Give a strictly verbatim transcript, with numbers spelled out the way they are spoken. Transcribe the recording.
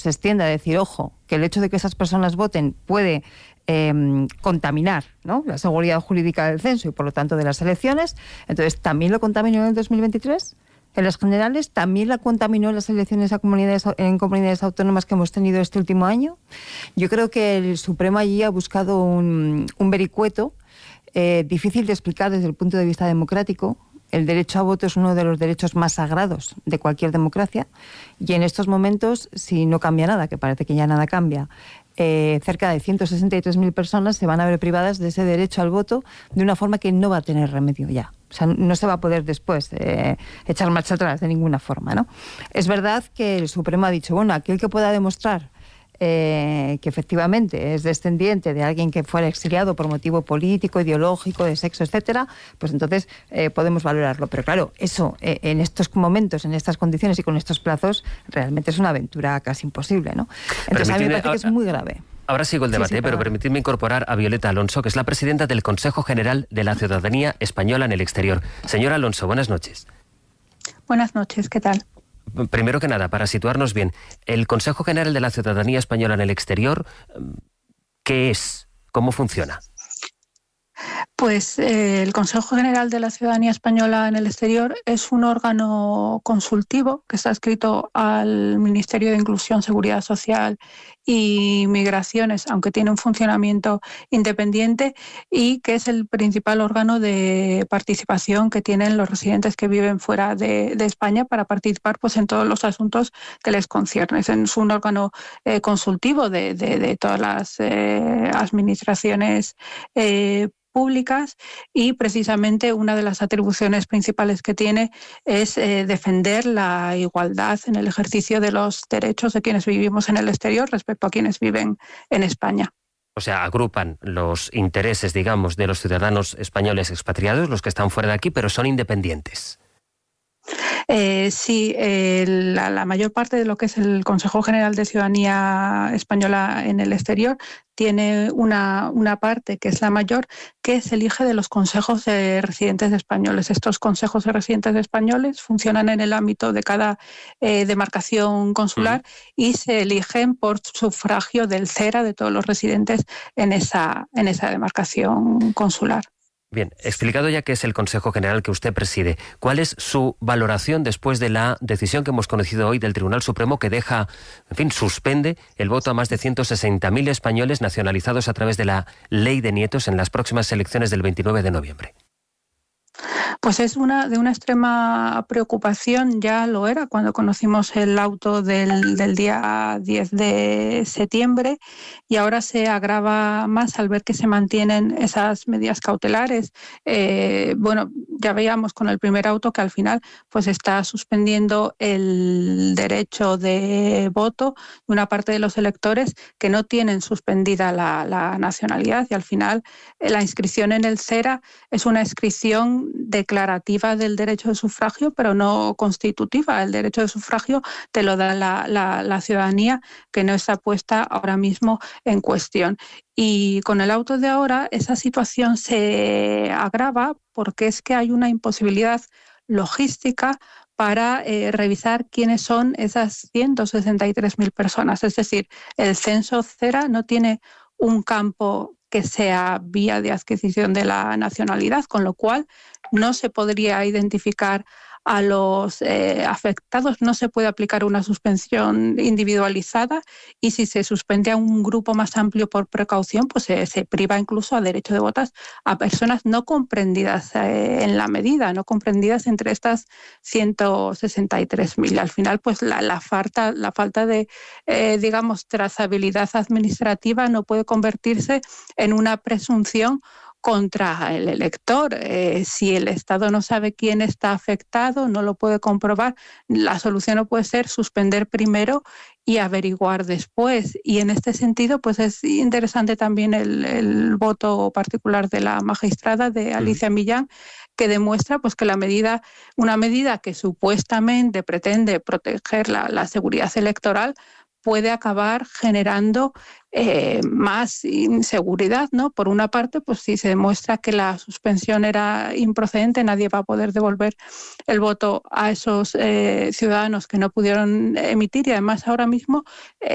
se extienda a decir, ojo, que el hecho de que esas personas voten puede eh, contaminar, ¿no?, la seguridad jurídica del censo y por lo tanto de las elecciones, entonces también lo contaminó en el dos mil veintitrés. En las generales también la contaminó en las elecciones a comunidades, en comunidades autónomas que hemos tenido este último año. Yo creo que el Supremo allí ha buscado un, un vericueto eh, difícil de explicar desde el punto de vista democrático. El derecho a voto es uno de los derechos más sagrados de cualquier democracia y en estos momentos, si no cambia nada, que parece que ya nada cambia, eh, cerca de ciento sesenta y tres mil personas se van a ver privadas de ese derecho al voto de una forma que no va a tener remedio ya. O sea, no se va a poder después eh, echar marcha atrás de ninguna forma, ¿no? Es verdad que el Supremo ha dicho, bueno, aquel que pueda demostrar Eh, que efectivamente es descendiente de alguien que fuera exiliado por motivo político, ideológico, de sexo, etcétera, pues entonces eh, podemos valorarlo. Pero claro, eso eh, en estos momentos, en estas condiciones y con estos plazos, realmente es una aventura casi imposible, ¿no? Entonces a mí me parece que es muy grave. Ahora sigo el debate, sí, sí, pero permitidme incorporar a Violeta Alonso, que es la presidenta del Consejo General de la Ciudadanía Española en el Exterior. Señora Alonso, buenas noches. Buenas noches, ¿qué tal? Primero que nada, para situarnos bien, el Consejo General de la Ciudadanía Española en el Exterior, ¿qué es? ¿Cómo funciona? Pues eh, el Consejo General de la Ciudadanía Española en el Exterior es un órgano consultivo que está adscrito al Ministerio de Inclusión, Seguridad Social y Migraciones, aunque tiene un funcionamiento independiente, y que es el principal órgano de participación que tienen los residentes que viven fuera de, de España para participar pues, en todos los asuntos que les conciernen. Es un órgano eh, consultivo de, de, de todas las eh, administraciones eh, públicas y precisamente una de las atribuciones principales que tiene es eh, defender la igualdad en el ejercicio de los derechos de quienes vivimos en el exterior respecto a quienes viven en España. O sea, agrupan los intereses, digamos, de los ciudadanos españoles expatriados, los que están fuera de aquí, pero son independientes. Eh, sí, eh, la, la mayor parte de lo que es el Consejo General de Ciudadanía Española en el Exterior tiene una, una parte que es la mayor, que se elige de los consejos de residentes españoles. Estos consejos de residentes españoles funcionan en el ámbito de cada eh, demarcación consular mm. y se eligen por sufragio del CERA de todos los residentes en esa, en esa demarcación consular. Bien, explicado ya qué es el Consejo General que usted preside, ¿cuál es su valoración después de la decisión que hemos conocido hoy del Tribunal Supremo que deja, en fin, suspende el voto a más de ciento sesenta mil españoles nacionalizados a través de la Ley de Nietos en las próximas elecciones del veintinueve de noviembre? Pues es una de una extrema preocupación, ya lo era cuando conocimos el auto del, del día diez de septiembre y ahora se agrava más al ver que se mantienen esas medidas cautelares. Eh, bueno, ya veíamos con el primer auto que al final pues está suspendiendo el derecho de voto de una parte de los electores que no tienen suspendida la, la nacionalidad y al final la inscripción en el CERA es una inscripción declarativa del derecho de sufragio, pero no constitutiva. El derecho de sufragio te lo da la, la, la ciudadanía, que no está puesta ahora mismo en cuestión. Y con el auto de ahora esa situación se agrava porque es que hay una imposibilidad logística para eh, revisar quiénes son esas ciento sesenta y tres mil personas. Es decir, el censo CERA no tiene un campo que sea vía de adquisición de la nacionalidad, con lo cual no se podría identificar a los eh, afectados, no se puede aplicar una suspensión individualizada y si se suspende a un grupo más amplio por precaución, pues eh, se priva incluso a derecho de votar a personas no comprendidas eh, en la medida, no comprendidas entre estas ciento sesenta y tres mil. Al final, pues la, la, falta, la falta de, eh, digamos, trazabilidad administrativa no puede convertirse en una presunción contra el elector. Eh, si el Estado no sabe quién está afectado, no lo puede comprobar, la solución no puede ser suspender primero y averiguar después. Y en este sentido, pues es interesante también el, el voto particular de la magistrada, de Alicia Millán, que demuestra pues, que la medida, una medida que supuestamente pretende proteger la, la seguridad electoral, puede acabar generando eh, más inseguridad, ¿no? Por una parte, pues si se demuestra que la suspensión era improcedente, nadie va a poder devolver el voto a esos eh, ciudadanos que no pudieron emitir y además ahora mismo eh,